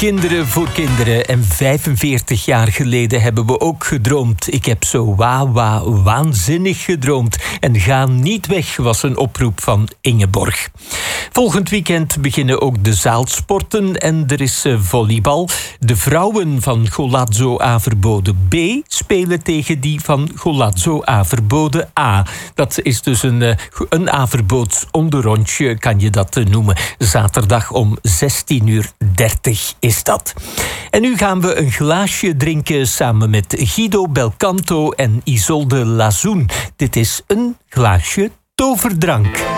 Kinderen voor kinderen. En 45 jaar geleden hebben we ook gedroomd. Ik heb zo waanzinnig gedroomd. En ga niet weg was een oproep van Ingeborg. Volgend weekend beginnen ook de zaalsporten en er is volleybal. De vrouwen van Golazzo Averbode B spelen tegen die van Golazzo Averbode A. Dat is dus een Averboods onderrondje, kan je dat noemen. Zaterdag om 16:30 is dat. En nu gaan we een glaasje drinken samen met Guido Belcanto en Isolde Lazoen. Dit is een glaasje toverdrank.